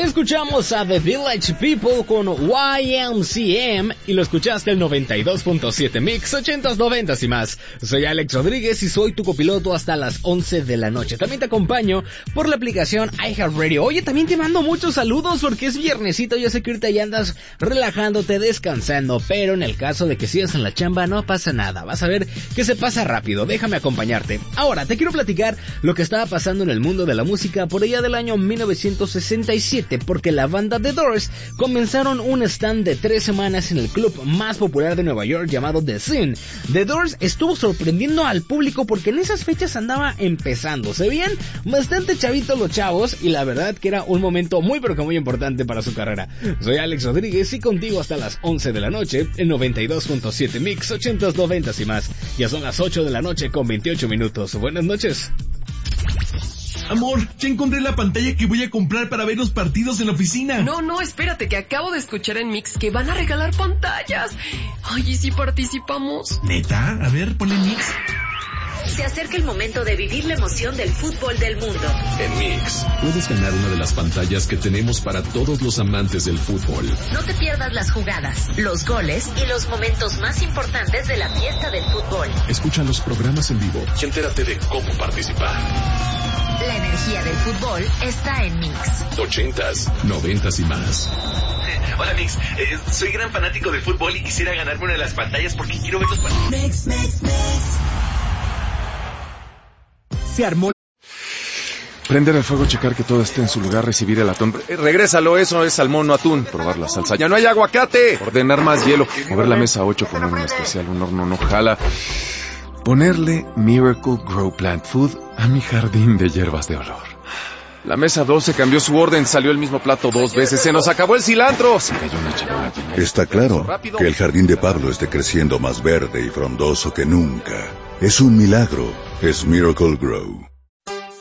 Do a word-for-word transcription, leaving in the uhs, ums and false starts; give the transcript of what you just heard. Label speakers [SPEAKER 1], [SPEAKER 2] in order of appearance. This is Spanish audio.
[SPEAKER 1] Escuchamos a The Village People con Y M C M y lo escuchaste el noventa y dos punto siete Mix, ochentas, noventas y más. Soy Alex Rodríguez y soy tu copiloto hasta las once de la noche. También te acompaño por la aplicación iHeartRadio. Oye, también te mando muchos saludos porque es viernesito. Yo sé que ahorita ya andas relajándote, descansando, pero en el caso de que sigas en la chamba no pasa nada. Vas a ver que se pasa rápido. Déjame acompañarte. Ahora, te quiero platicar lo que estaba pasando en el mundo de la música por allá del año mil novecientos sesenta y siete. Porque la banda The Doors comenzaron un stand de tres semanas en el club más popular de Nueva York llamado The Scene. The Doors estuvo sorprendiendo al público porque en esas fechas andaba empezando. Se veían bastante chavitos los chavos y la verdad que era un momento muy pero que muy importante para su carrera. Soy Alex Rodríguez y contigo hasta las once de la noche en noventa y dos punto siete Mix, ochentas, noventas y más. Ya son las ocho de la noche con veintiocho minutos. Buenas noches.
[SPEAKER 2] Amor, ya encontré la pantalla que voy a comprar para ver los partidos en la oficina.
[SPEAKER 3] No, no, espérate, que acabo de escuchar en Mix que van a regalar pantallas. Ay, ¿y si participamos?
[SPEAKER 2] ¿Neta? A ver, ponle Mix.
[SPEAKER 4] Se acerca el momento de vivir la emoción del fútbol del mundo.
[SPEAKER 5] En Mix, puedes ganar una de las pantallas que tenemos para todos los amantes del fútbol.
[SPEAKER 4] No te pierdas las jugadas, los goles y los momentos más importantes de la fiesta del fútbol.
[SPEAKER 5] Escucha los programas en vivo y entérate de cómo participar.
[SPEAKER 4] La energía del fútbol está en Mix.
[SPEAKER 5] Ochentas, noventas y más.
[SPEAKER 2] Hola Mix, eh, soy gran fanático del fútbol y quisiera ganarme una de las pantallas porque quiero ver los partidos. Mix, Mix, Mix.
[SPEAKER 6] Se armó.
[SPEAKER 7] Prender el fuego, checar que todo esté en su lugar, recibir el atún. Eh, regrésalo, eso es salmón, no atún. Probar la salsa. ¡Ya no hay aguacate! Ordenar más hielo. Mover la mesa ocho, poner un especial, un horno no jala. Ponerle Miracle Grow Plant Food a mi jardín de hierbas de olor. La mesa doce cambió su orden, salió el mismo plato dos veces. ¡Se nos acabó el cilantro! Se cayó una charola.
[SPEAKER 8] Está claro que el jardín de Pablo esté creciendo más verde y frondoso que nunca. Es un milagro. Es Miracle Grow.